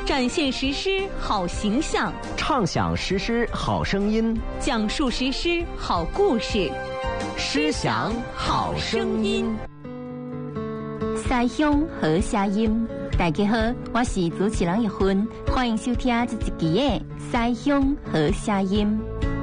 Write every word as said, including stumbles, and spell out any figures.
展现实施好形象， 唱响实施好声音， 讲述实施好故事， 诗响好声音。 西乡好声音，大家好，我是主持人玉芬，欢迎收听这一期的西乡好声音。